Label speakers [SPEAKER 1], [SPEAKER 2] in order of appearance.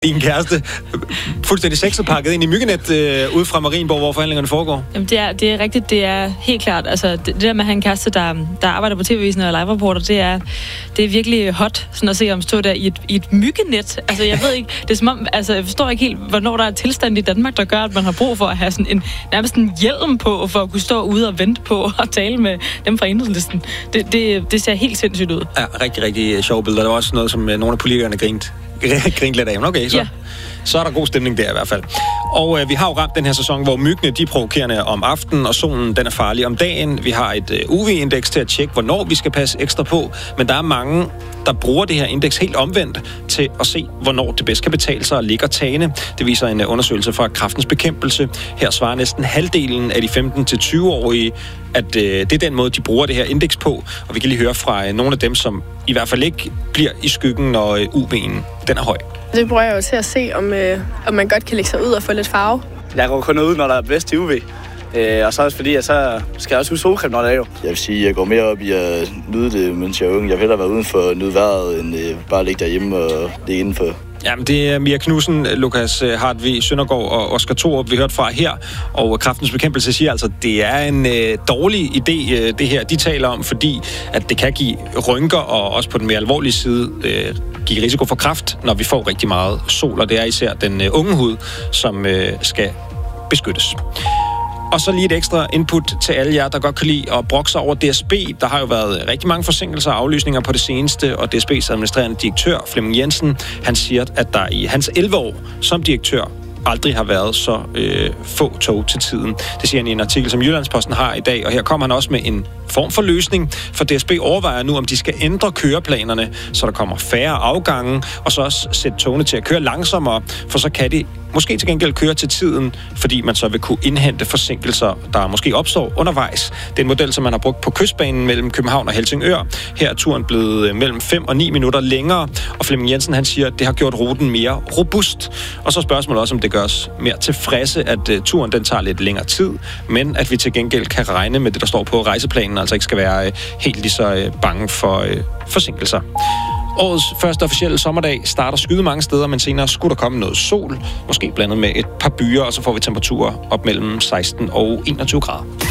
[SPEAKER 1] Din kæreste fuldstændig sexet pakket ind i myggenet ude fra Marienborg, hvor forhandlingerne foregår.
[SPEAKER 2] Jamen, det er rigtigt. Det er helt klart. Altså, det der med at have en kæreste, der arbejder på TV-avisen og live-reporter, det er virkelig hot, sådan at se ham stå der i et myggenet. Altså, jeg ved ikke, det er som om, altså, jeg forstår ikke helt, hvornår der er tilstand i Danmark, der gør, at man har brug for at have sådan nærmest en hjelm på, for at kunne stå ude og vente på og tale med dem fra Enhedslisten. Det ser helt sindssygt ud.
[SPEAKER 1] Ja, rigtig, rigtig sjove billeder. Der var også noget, som nogle af politikerne grinte lidt af. Okay, så er der god stemning der i hvert fald. Og vi har jo ramt den her sæson, hvor myggene de er provokerende om aftenen, og solen den er farlig om dagen. Vi har et UV-indeks til at tjekke, hvornår vi skal passe ekstra på, men der er mange, der bruger det her indeks helt omvendt til at se, hvornår det bedst kan betale sig at ligge og tagene. Det viser en undersøgelse fra Kræftens Bekæmpelse. Her svarer næsten halvdelen af de 15-20-årige, at det er den måde, de bruger det her indeks på. Og vi kan lige høre fra nogle af dem, som i hvert fald ikke bliver i skyggen, når UV'en den er høj.
[SPEAKER 3] Det bruger jeg jo til at se, om man godt kan lægge sig ud og få lidt farve.
[SPEAKER 4] Jeg går kun ud, når der er bedst til UV. Og så også fordi, at så skal jeg også huske solcreme, når det er jo.
[SPEAKER 5] Jeg vil sige, at jeg går mere op i at nyde det, mens jeg er ung. Jeg vil hellere være udenfor og nyde vejret, end bare ligge derhjemme og ligge indenfor.
[SPEAKER 1] Jamen, det er Mia Knudsen, Lukas Hartvig Søndergaard og Oscar Thorup, vi hørte fra her. Og Kræftens Bekæmpelse siger altså, at det er en dårlig idé, det her, de taler om, fordi at det kan give rynker, og også på den mere alvorlige side give risiko for kræft, når vi får rigtig meget sol. Og det er især den unge hud, som skal beskyttes. Og så lige et ekstra input til alle jer, der godt kan lide at brokke sig over DSB. Der har jo været rigtig mange forsinkelser og aflysninger på det seneste, og DSB's administrerende direktør, Flemming Jensen, han siger, at der i hans 11 år som direktør aldrig har været så få tog til tiden. Det siger han i en artikel, som Jyllandsposten har i dag, og her kommer han også med en form for løsning, for DSB overvejer nu, om de skal ændre køreplanerne, så der kommer færre afgange, og så også sætte togene til at køre langsommere, for så kan de måske til gengæld køre til tiden, fordi man så vil kunne indhente forsinkelser, der måske opstår undervejs. Det er en model, som man har brugt på kystbanen mellem København og Helsingør. Her er turen blevet mellem 5 og 9 minutter længere, og Flemming Jensen han siger, at det har gjort ruten mere robust. Og så spørgsmålet også, om det gør os mere tilfredse, at turen den tager lidt længere tid, men at vi til gengæld kan regne med det, der står på rejseplanen, altså ikke skal være helt lige så bange for forsinkelser. Årets første officielle sommerdag starter skyde mange steder, men senere skulle der komme noget sol, måske blandet med et par byer, og så får vi temperaturer op mellem 16 og 21 grader.